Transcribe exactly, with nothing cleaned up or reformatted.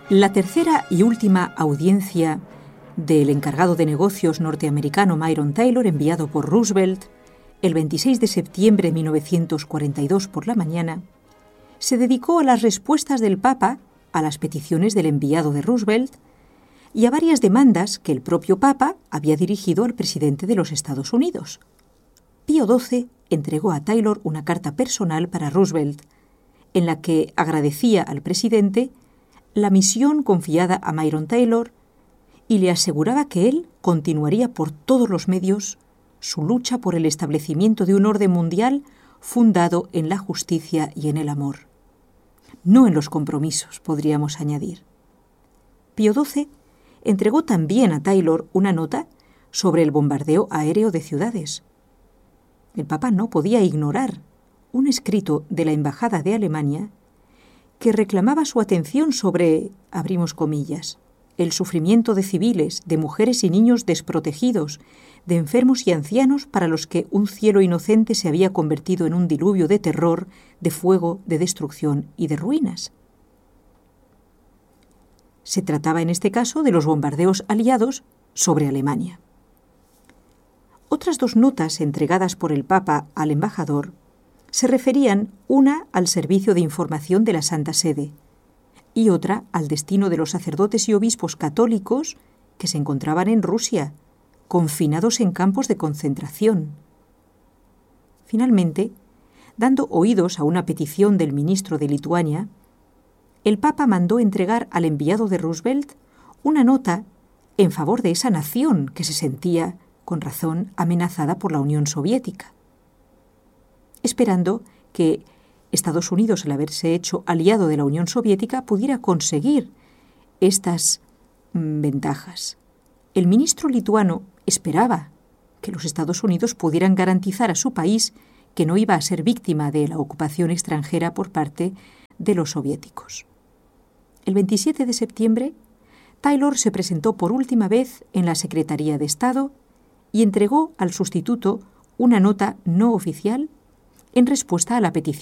La tercera y última audiencia del encargado de negocios norteamericano Myron Taylor, enviado por Roosevelt el veintiséis de septiembre de mil novecientos cuarenta y dos por la mañana, se dedicó a las respuestas del Papa a las peticiones del enviado de Roosevelt y a varias demandas que el propio Papa había dirigido al presidente de los Estados Unidos. Pío doce entregó a Taylor una carta personal para Roosevelt, en la que agradecía al presidente la misión confiada a Myron Taylor y le aseguraba que él continuaría por todos los medios su lucha por el establecimiento de un orden mundial fundado en la justicia y en el amor. No en los compromisos, podríamos añadir. Pío doce entregó también a Taylor una nota sobre el bombardeo aéreo de ciudades. El Papa no podía ignorar un escrito de la Embajada de Alemania que reclamaba su atención sobre, abrimos comillas, el sufrimiento de civiles, de mujeres y niños desprotegidos, de enfermos y ancianos para los que un cielo inocente se había convertido en un diluvio de terror, de fuego, de destrucción y de ruinas. Se trataba en este caso de los bombardeos aliados sobre Alemania. Otras dos notas entregadas por el Papa al embajador se referían una al Servicio de Información de la Santa Sede y otra al destino de los sacerdotes y obispos católicos que se encontraban en Rusia, confinados en campos de concentración. Finalmente, dando oídos a una petición del ministro de Lituania, el Papa mandó entregar al enviado de Roosevelt una nota en favor de esa nación que se sentía, con razón, amenazada por la Unión Soviética, esperando que Estados Unidos, al haberse hecho aliado de la Unión Soviética, pudiera conseguir estas mm, ventajas. El ministro lituano esperaba que los Estados Unidos pudieran garantizar a su país que no iba a ser víctima de la ocupación extranjera por parte de los soviéticos. El veintisiete de septiembre, Taylor se presentó por última vez en la Secretaría de Estado y entregó al sustituto una nota no oficial en respuesta a la petición